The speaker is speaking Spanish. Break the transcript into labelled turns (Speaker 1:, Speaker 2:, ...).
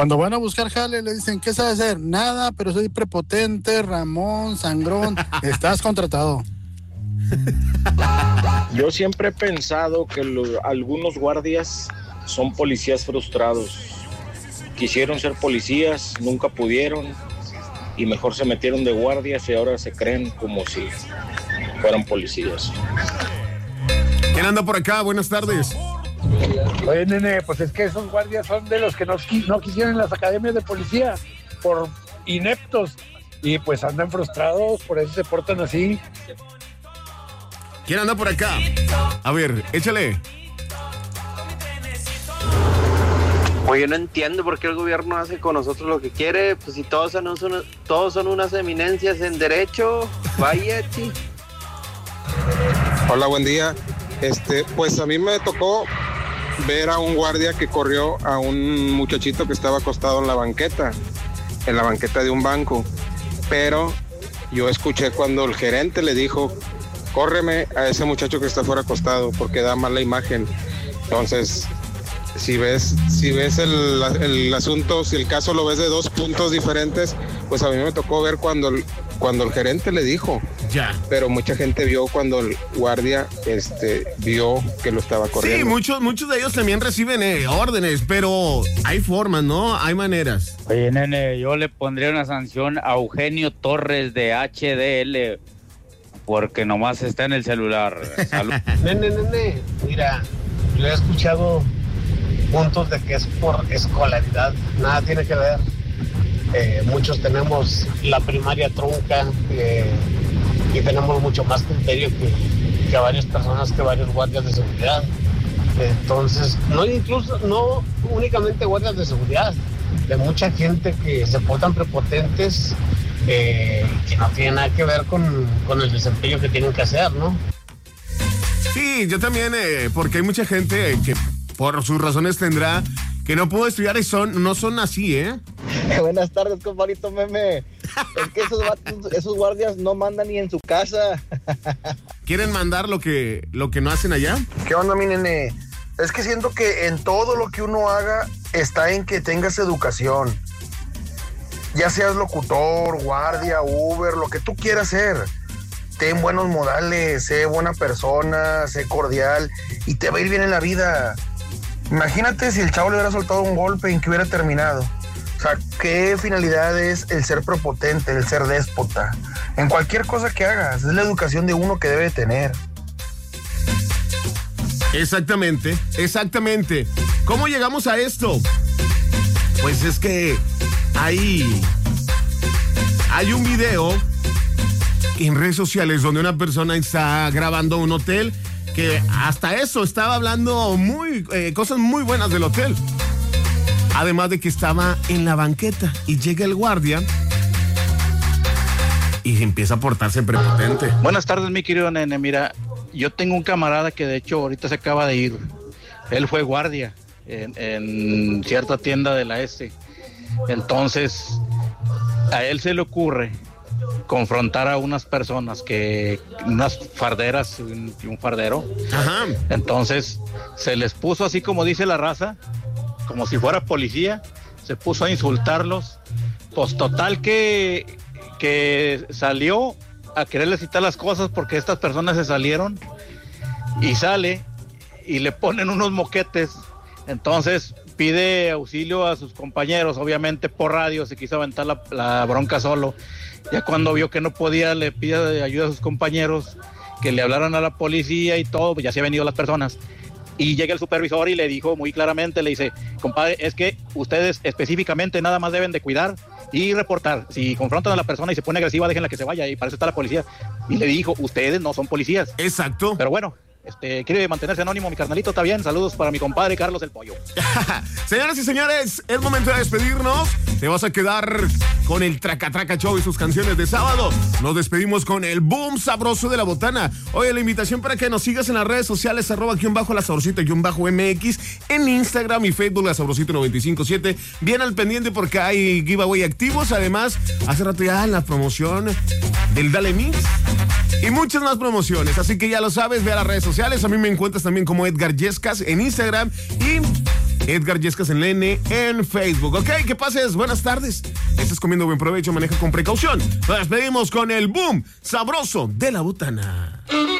Speaker 1: Cuando van a buscar jale, le dicen, ¿qué sabes hacer? Nada, pero soy prepotente, Ramón, sangrón. Estás contratado.
Speaker 2: Yo siempre he pensado que algunos guardias son policías frustrados. Quisieron ser policías, nunca pudieron y mejor se metieron de guardias y ahora se creen como si fueran policías.
Speaker 3: ¿Quién anda por acá? Buenas tardes.
Speaker 4: Oye, nene, pues es que esos guardias son de los que no quisieron las academias de policía por ineptos y pues andan frustrados, por eso se portan así.
Speaker 3: ¿Quién anda por acá? A ver, échale.
Speaker 5: Oye, no entiendo por qué el gobierno hace con nosotros lo que quiere, pues si todos son unas eminencias en derecho, vaya, chi.
Speaker 6: Hola, buen día. Pues a mí me tocó ver a un guardia que corrió a un muchachito que estaba acostado en la banqueta de un banco, pero yo escuché cuando el gerente le dijo, córreme a ese muchacho que está fuera acostado porque da mala imagen. Entonces, si ves el asunto, si el caso lo ves de dos puntos diferentes, pues a mí me tocó ver cuando el gerente le dijo.
Speaker 3: Ya.
Speaker 6: Pero mucha gente vio cuando el guardia vio que lo estaba corriendo.
Speaker 3: Sí, muchos de ellos también reciben órdenes, pero hay formas, ¿no? Hay maneras.
Speaker 7: Oye, nene, yo le pondría una sanción a Eugenio Torres de HDL porque nomás está en el celular.
Speaker 8: Nene, mira, yo he escuchado puntos de que es por escolaridad, nada tiene que ver. Muchos tenemos la primaria trunca y tenemos mucho más criterio que varias personas, que varios guardias de seguridad. Entonces, no únicamente guardias de seguridad, de mucha gente que se portan prepotentes, que no tienen nada que ver con el desempeño que tienen que hacer, ¿no?
Speaker 3: Sí, yo también, porque hay mucha gente que por sus razones tendrá que no puedo estudiar y no son así, ¿eh?
Speaker 9: Buenas tardes, compadrito Meme. Es que esos guardias no mandan ni en su casa.
Speaker 3: ¿Quieren mandar lo que no hacen allá?
Speaker 10: ¿Qué onda, mi nene? Es que siento que en todo lo que uno haga está en que tengas educación. Ya seas locutor, guardia, Uber, lo que tú quieras ser. Ten buenos modales, sé buena persona, sé cordial y te va a ir bien en la vida. Imagínate si el chavo le hubiera soltado un golpe y en que hubiera terminado. O sea, ¿qué finalidad es el ser prepotente, el ser déspota? En cualquier cosa que hagas, es la educación de uno que debe tener.
Speaker 3: Exactamente. ¿Cómo llegamos a esto? Pues es que hay un video en redes sociales donde una persona está grabando un hotel que hasta eso estaba hablando cosas muy buenas del hotel. Además de que estaba en la banqueta y llega el guardia y empieza a portarse prepotente.
Speaker 11: Buenas tardes, mi querido nene. Mira, yo tengo un camarada que de hecho ahorita se acaba de ir. Él fue guardia en cierta tienda de la S. Entonces, a él se le ocurre confrontar a unas personas, unas farderas y un fardero.
Speaker 3: Ajá.
Speaker 11: Entonces, se les puso así como dice la raza, como si fuera policía, se puso a insultarlos. Pues total que salió a quererles quitar las cosas porque estas personas se salieron y sale y le ponen unos moquetes. Entonces pide auxilio a sus compañeros, obviamente por radio, se quiso aventar la bronca solo. Ya cuando vio que no podía, le pide ayuda a sus compañeros, que le hablaran a la policía y todo, pues ya se han venido las personas. Y llega el supervisor y le dijo muy claramente, le dice, compadre, es que ustedes específicamente nada más deben de cuidar y reportar. Si confrontan a la persona y se pone agresiva, déjenla que se vaya, y para eso está la policía. Y le dijo, ustedes no son policías.
Speaker 3: Exacto.
Speaker 11: Pero bueno, quiere mantenerse anónimo, mi carnalito, está bien. Saludos para mi compadre Carlos el Pollo.
Speaker 3: Señoras y señores, es momento de despedirnos. Te vas a quedar con el Traca Traca Show y sus canciones de sábado. Nos despedimos con el boom sabroso de la botana. Oye, la invitación para que nos sigas en las redes sociales, @la sabrosita_MX, en Instagram y Facebook, la sabrosita 957. Bien al pendiente porque hay giveaway activos. Además, hace rato ya la promoción del Dale Mix y muchas más promociones. Así que ya lo sabes, ve a las redes sociales. A mí me encuentras también como Edgar Yescas en Instagram y Edgar Yescas en Lene en Facebook. Ok, que pases buenas tardes. Estás comiendo buen provecho, maneja con precaución. Nos despedimos con el boom sabroso de la botana.